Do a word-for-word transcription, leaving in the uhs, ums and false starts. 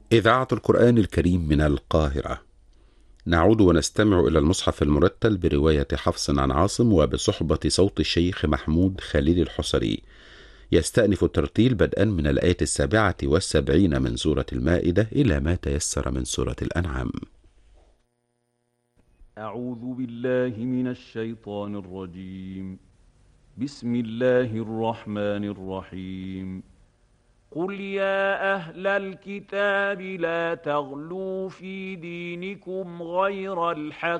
إذاعة القرآن الكريم من القاهرة. نعود ونستمع إلى المصحف المرتل برواية حفص عن عاصم وبصحبة صوت الشيخ محمود خليل الحصري. يستأنف الترتيل بدءا من الآية السابعة والسبعين من سورة المائدة إلى ما تيسر من سورة الأنعام. أعوذ بالله من الشيطان الرجيم. بسم الله الرحمن الرحيم. قل يا أهل الكتاب لا تغلوا في دينكم غير الحق